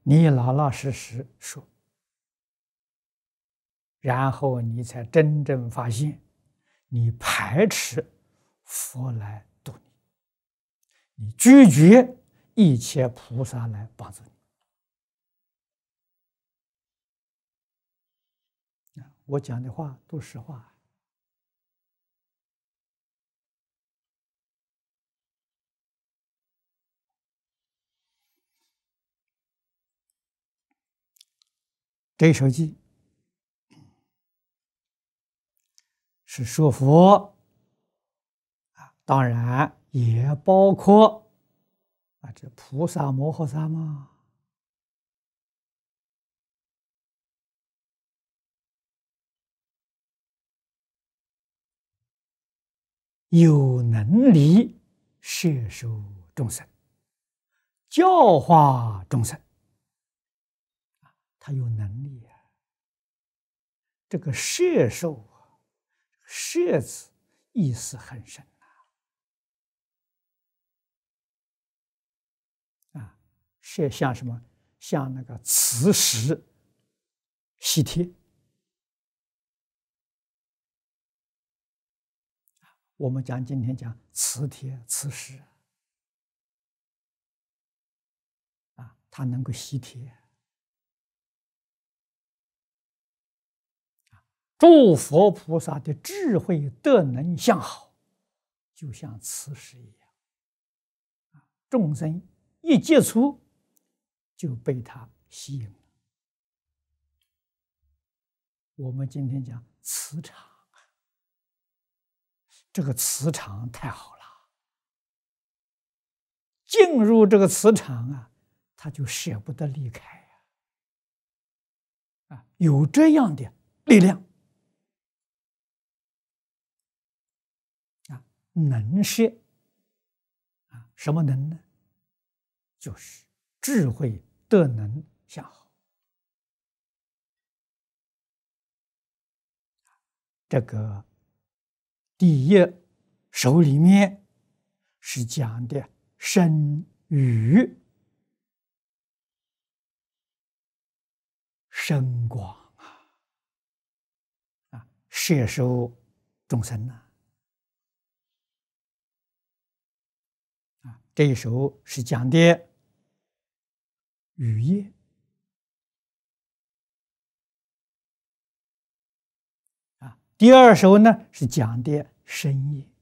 你老老实实说，然后你才真正发现，你排斥佛来度你，你拒绝一切菩萨来帮助你。我讲的话都是实话。这一首偈是说佛当然也包括这菩萨摩诃萨嘛。有能力摄受众生，教化众生，他有能力啊。这个摄受摄字意思很深摄像什么？像那个磁石吸贴。我们今天讲磁铁、磁石它能够吸贴。诸佛菩萨的智慧德能相好，就像磁石一样，众生一接触就被它吸引了。我们今天讲磁场，这个磁场太好了，进入这个磁场他就舍不得离开有这样的力量能摄什么能呢？就是智慧德能相好。这个第一首里面是讲的身语深广摄受众生这一首是讲的语业第二首呢是讲的身业